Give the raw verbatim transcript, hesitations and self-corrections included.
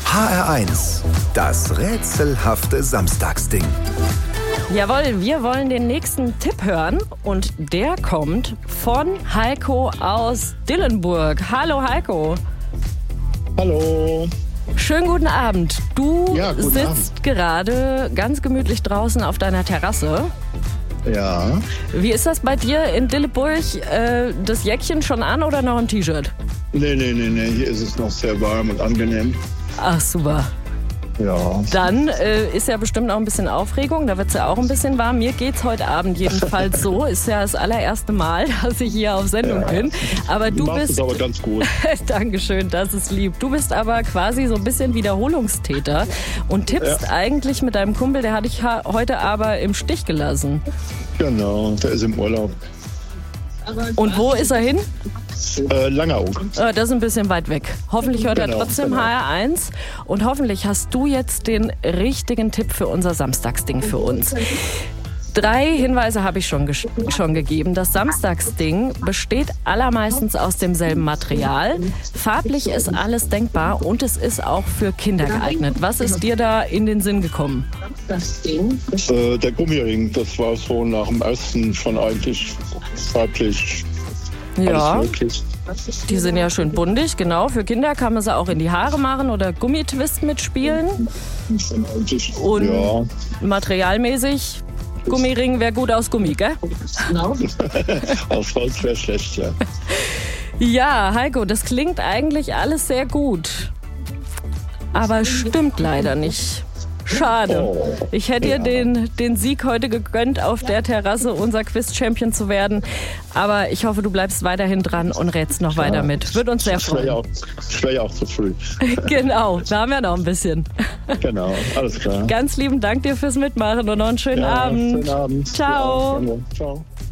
H R eins, das rätselhafte Samstagsding. Jawohl, wir wollen den nächsten Tipp hören und der kommt von Heiko aus Dillenburg. Hallo Heiko. Hallo. Schönen guten Abend. Du Ja, guten sitzt Abend. gerade ganz gemütlich draußen auf deiner Terrasse. Ja, Wie ist das bei dir in Dillenburg? Äh, das Jäckchen schon an oder noch im T-Shirt? nee, nee, nee, nee, hier ist es noch sehr warm und angenehm. Ach super. Ja, Dann äh, ist ja bestimmt auch ein bisschen Aufregung, da wird es ja auch ein bisschen warm. Mir geht's heute Abend jedenfalls so. Ist ja das allererste Mal, dass ich hier auf Sendung bin. Aber du du machst bist... es aber ganz gut. Dankeschön, das ist lieb. Du bist aber quasi so ein bisschen Wiederholungstäter und tippst Ja. eigentlich mit deinem Kumpel, der hat dich ha- heute aber im Stich gelassen. Genau, der ist im Urlaub. Und wo ist er hin? Äh, Langeoog. Äh, das ist ein bisschen weit weg. Hoffentlich hört er Genau, trotzdem genau. H R eins und hoffentlich hast du jetzt den richtigen Tipp für unser Samstagsding für uns. Drei Hinweise habe ich schon, gesch- schon gegeben. Das Samstagsding besteht allermeistens aus demselben Material. Farblich ist alles denkbar und es ist auch für Kinder geeignet. Was ist dir da in den Sinn gekommen? Äh, der Gummiring, das war so nach dem ersten schon eigentlich farblich Ja, alles möglich. die sind ja schön buntig, genau. Für Kinder kann man sie auch in die Haare machen oder Gummitwist mitspielen. Und Ja, materialmäßig, Gummiring wäre gut aus Gummi, gell? aus Holz wäre schlecht, ja. Ja, Heiko, das klingt eigentlich alles sehr gut. Aber stimmt leider nicht. Schade. Oh, Ich hätte dir ja. den, den Sieg heute gegönnt, auf der Terrasse unser Quiz-Champion zu werden. Aber ich hoffe, du bleibst weiterhin dran und rätst noch weiter mit. Würde uns sehr Ich wäre ja, freuen. auch- ich wär ja auch zu früh. Genau, da haben wir noch ein bisschen. Genau, alles klar. Ganz lieben Dank dir fürs Mitmachen und noch einen schönen Ja, Abend. schönen Abend. Ciao. Ja, ciao.